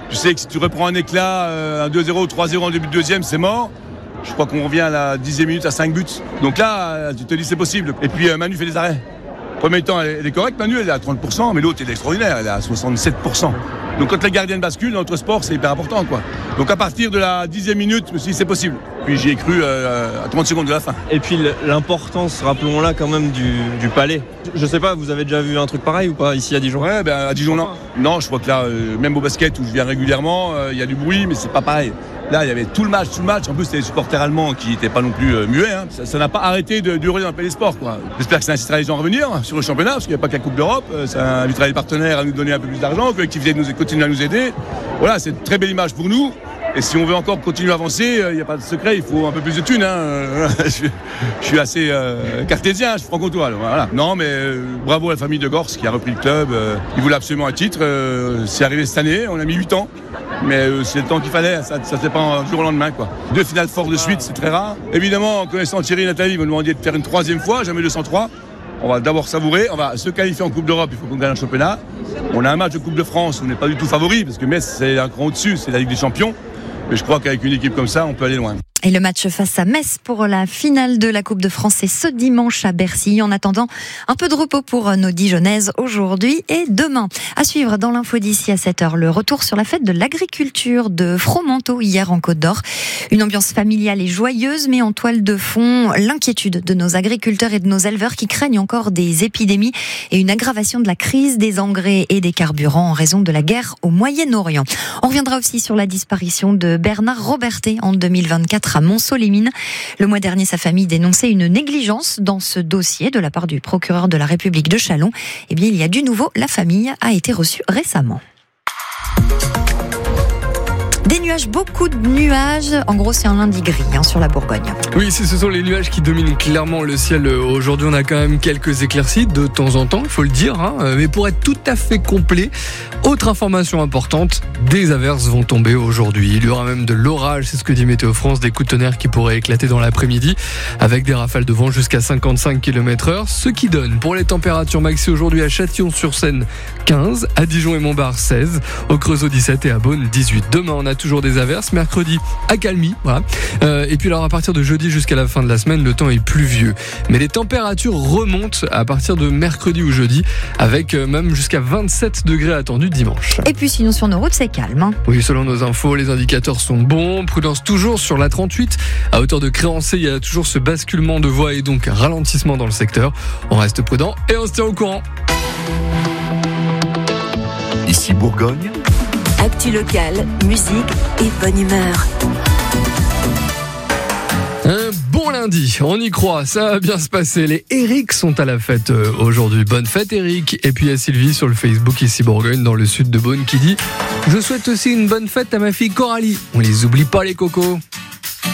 Tu sais que si tu reprends un éclat, un 2-0, 3-0 en début de deuxième, c'est mort. Je crois qu'on revient à la 10e minute à 5 buts. Donc là, tu te dis c'est possible. Et puis Manu fait des arrêts. Premier temps, elle est correcte, Manu, elle est à 30%, mais l'autre, elle est extraordinaire, elle est à 67%. Donc quand les gardiens basculent, dans notre sport, c'est hyper important, quoi. Donc à partir de la 10e minute, je me suis dit, c'est possible. Puis j'y ai cru à 30 secondes de la fin. Et puis l'importance, rappelons-la quand même, du palais. Je sais pas, vous avez déjà vu un truc pareil ou pas ici à Dijon ? Ouais, à Dijon, non. Non, je crois que là, même au basket où je viens régulièrement, il y a du bruit, mais c'est pas pareil. Là, il y avait tout le match. En plus, c'était les supporters allemands qui n'étaient pas non plus muets. Hein. Ça n'a pas arrêté de durer dans le Palais des Sports, quoi. J'espère que ça incitera les gens à revenir sur le championnat, parce qu'il n'y a pas que la Coupe d'Europe. Ça invitera les partenaires à nous donner un peu plus d'argent, que l'activité continue à nous aider. Voilà, c'est une très belle image pour nous. Et si on veut encore continuer à avancer, il n'y a pas de secret, il faut un peu plus de thunes. Hein. Je suis assez cartésien, je suis franc-comtois. Voilà. Non, mais bravo à la famille de Gors qui a repris le club. Ils voulaient absolument un titre. C'est arrivé cette année, on a mis 8 ans. Mais c'est le temps qu'il fallait, ça ne se fait pas un jour au lendemain, quoi. 2 finales fortes de suite, c'est très rare. Évidemment, en connaissant Thierry et Nathalie, ils me demandaient de faire une 3e fois, jamais 203. On va d'abord savourer, on va se qualifier en Coupe d'Europe, il faut qu'on gagne un championnat. On a un match de Coupe de France, on n'est pas du tout favori, parce que Metz, c'est un cran au-dessus, c'est la Ligue des Champions. Mais je crois qu'avec une équipe comme ça, on peut aller loin. Et le match face à Metz pour la finale de la Coupe de France, c'est ce dimanche à Bercy. En attendant, un peu de repos pour nos Dijonnaises aujourd'hui et demain. À suivre dans l'info d'ici à 7h, le retour sur la fête de l'agriculture de Fromenteau hier en Côte d'Or. Une ambiance familiale et joyeuse, mais en toile de fond, l'inquiétude de nos agriculteurs et de nos éleveurs qui craignent encore des épidémies et une aggravation de la crise des engrais et des carburants en raison de la guerre au Moyen-Orient. On reviendra aussi sur la disparition de Bernard Robertet en 2024 à Montceau-les-Mines. Le mois dernier, sa famille dénonçait une négligence dans ce dossier de la part du procureur de la République de Châlons. Eh bien, il y a du nouveau. La famille a été reçue récemment. Des nuages, beaucoup de nuages. En gros, c'est un lundi gris sur la Bourgogne. Oui, ce sont les nuages qui dominent clairement le ciel. Aujourd'hui, on a quand même quelques éclaircies de temps en temps, il faut le dire. Mais pour être tout à fait complet, autre information importante, des averses vont tomber aujourd'hui. Il y aura même de l'orage, c'est ce que dit Météo France, des coups de tonnerre qui pourraient éclater dans l'après-midi, avec des rafales de vent jusqu'à 55 km/h. Ce qui donne pour les températures maxi aujourd'hui à Châtillon-sur-Seine 15, à Dijon et Montbard 16, au Creusot 17 et à Beaune 18. Demain, on a toujours des averses, mercredi accalmie, voilà. Et puis alors à partir de jeudi jusqu'à la fin de la semaine, le temps est pluvieux. Mais les températures remontent à partir de mercredi ou jeudi, avec même jusqu'à 27 degrés attendus dimanche. Et puis sinon sur nos routes, c'est calme. Oui, selon nos infos, les indicateurs sont bons. Prudence toujours sur la 38. À hauteur de Créancé, il y a toujours ce basculement de voie et donc un ralentissement dans le secteur. On reste prudent et on se tient au courant. Ici Bourgogne. Actu locale, musique et bonne humeur. Un bon lundi, on y croit, ça va bien se passer. Les Eric sont à la fête aujourd'hui. Bonne fête Eric. Et puis il y a Sylvie sur le Facebook ici Bourgogne dans le sud de Beaune qui dit « Je souhaite aussi une bonne fête à ma fille Coralie. On les oublie pas les cocos ».